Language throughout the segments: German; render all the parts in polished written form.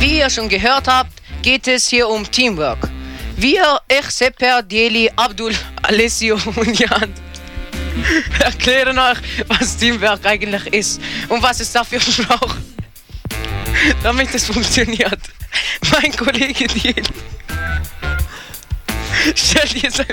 Wie ihr schon gehört habt, geht es hier um Teamwork. Wir, ich, Sepper, Deli, Abdul, Alessio und Jan erklären euch, was Teamwork eigentlich ist und was es dafür braucht, damit es funktioniert. Mein Kollege Deli stellt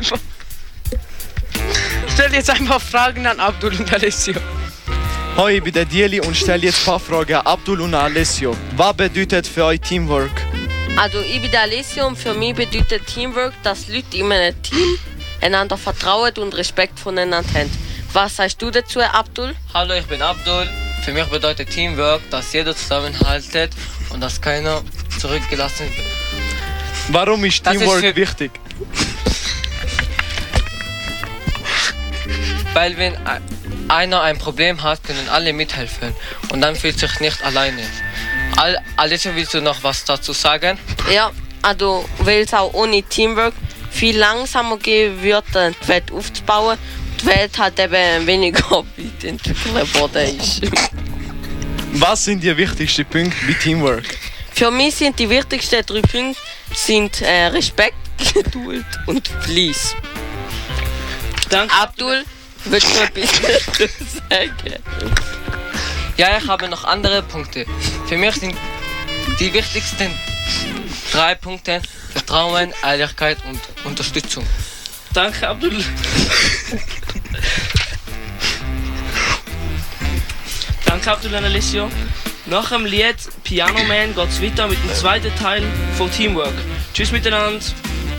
jetzt einfach Fragen an Abdul und Alessio. Hoi, ich bin der Dieli und stelle jetzt ein paar Fragen an Abdul und Alessio. Was bedeutet für euch Teamwork? Also ich bin der Alessio und für mich bedeutet Teamwork, dass Leute in einem Team einander vertrauen und Respekt voneinander haben. Was sagst du dazu, Abdul? Hallo, ich bin Abdul. Für mich bedeutet Teamwork, dass jeder zusammenhaltet und dass keiner zurückgelassen wird. Warum ist Teamwork wichtig? Weil wenn einer ein Problem hat, können alle mithelfen und dann fühlt sich nicht alleine. Alessio, willst du noch was dazu sagen? Ja, also weil es auch ohne Teamwork viel langsamer gehen würde, die Welt aufzubauen. Die Welt halt eben weniger weit entwickelt worden ist. Was sind die wichtigsten Punkte bei Teamwork? Für mich sind die wichtigsten 3 Punkte Respekt, Geduld und Fleiss. Danke. Abdul, willst du ein bisschen sagen? Ja, ich habe noch andere Punkte. Für mich sind die wichtigsten 3 Punkte Vertrauen, Ehrlichkeit und Unterstützung. Danke, Abdul. Danke, Abdul und Alessio. Nach dem Lied Piano Man geht es weiter mit dem zweiten Teil von Teamwork. Tschüss miteinander.